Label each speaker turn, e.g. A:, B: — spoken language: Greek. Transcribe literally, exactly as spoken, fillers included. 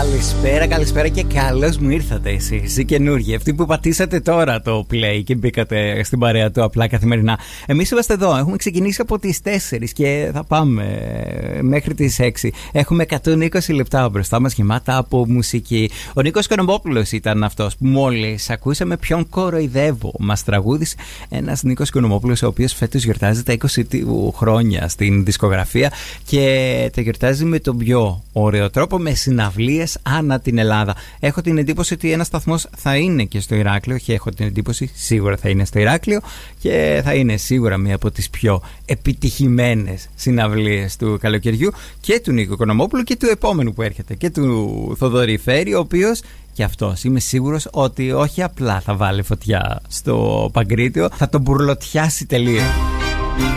A: Καλησπέρα, καλησπέρα και καλώς μου ήρθατε εσείς οι καινούργοι, αυτοί που πατήσατε τώρα το play και μπήκατε στην παρέα του απλά καθημερινά. Εμείς είμαστε εδώ, έχουμε ξεκινήσει από τις τέσσερις και θα πάμε μέχρι τις έξι. Έχουμε εκατόν είκοσι λεπτά μπροστά μας γεμάτα από μουσική. Ο Νίκος Οικονομόπουλος ήταν αυτός που μόλις ακούσαμε. Ποιον κοροϊδεύω μας τραγούδισε ένας Νίκος Οικονομόπουλος, ο οποίος φέτος γιορτάζει τα είκοσι χρόνια στην δισκογραφία και τα γιορτάζει με τον πιο ωραίο τρόπο, με συναυλίες ανά την Ελλάδα. Έχω την εντύπωση ότι ένας σταθμός θα είναι και στο Ηράκλειο, και έχω την εντύπωση σίγουρα θα είναι στο Ηράκλειο και θα είναι σίγουρα μία από τις πιο επιτυχημένες συναυλίες του καλοκαιριού και του Νίκου Οικονομόπουλου και του επόμενου που έρχεται, και του Θοδωρή Φέρη, ο οποίος και αυτός είμαι σίγουρος ότι όχι απλά θα βάλει φωτιά στο Παγκρίτιο, θα τον μπουρλωτιάσει τελείως.